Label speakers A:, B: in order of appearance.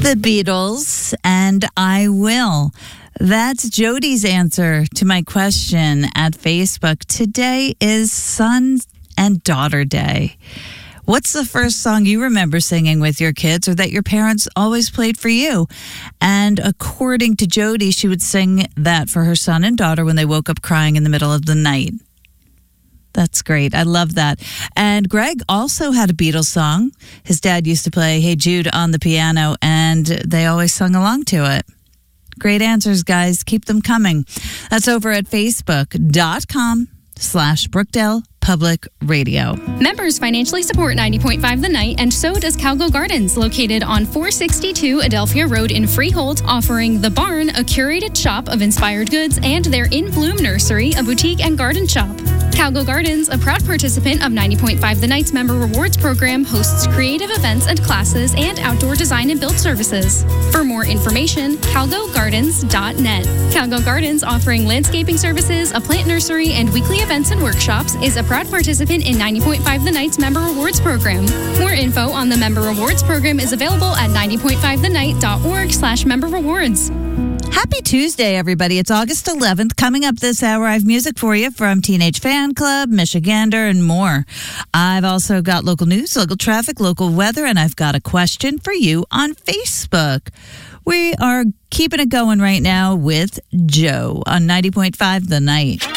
A: The Beatles and I Will. That's Jody's answer to my question at Facebook. Today is Son and Daughter Day. What's the first song you remember singing with your kids or that your parents always played for you? And according to Jody, she would sing that for her son and daughter when they woke up crying in the middle of the night. That's great. I love that. And Greg also had a Beatles song. His dad used to play Hey Jude on the piano, and they always sung along to it. Great answers, guys. Keep them coming. That's over at facebook.com/Brookdale Public Radio.
B: Members financially support 90.5 The Night, and so does Calgo Gardens, located on 462 Adelphia Road in Freehold, offering The Barn, a curated shop of inspired goods, and their In Bloom Nursery, a boutique and garden shop. Calgo Gardens, a proud participant of 90.5 The Night's Member Rewards Program, hosts creative events and classes and outdoor design and build services. For more information, calgogardens.net. Calgo Gardens, offering landscaping services, a plant nursery, and weekly events and workshops, is a proud participant in 90.5 The Night's Member Rewards Program. More info on the Member Rewards Program is available at 90.5thennight.org/member rewards.
A: Happy Tuesday, everybody. It's August 11th. Coming up this hour, I have music for you from Teenage Fan Club, Michigander, and more. I've also got local news, local traffic, local weather, and I've got a question for you on Facebook. We are keeping it going right now with Joe on 90.5 The Night.